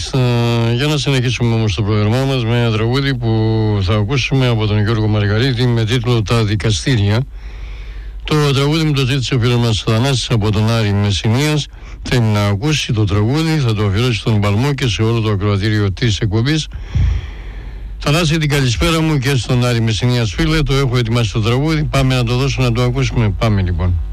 Μάλιστα, για να συνεχίσουμε όμως το πρόγραμμά μας με ένα τραγούδι που θα ακούσουμε από τον Γιώργο Μαργαρίτη με τίτλο «Τα δικαστήρια». Το τραγούδι μου το ζήτησε ο φίλος μας Θανάσης από τον Άρη Μεσσηνίας. Θέλει να ακούσει το τραγούδι, θα το αφιερώσει στον Παλμό και σε όλο το ακροατήριο της εκπομπής. Θανάση, την καλησπέρα μου και στον Άρη Μεσσηνίας, φίλε. Το έχω ετοιμάσει το τραγούδι. Πάμε να το δώσω να το ακούσουμε. Πάμε λοιπόν.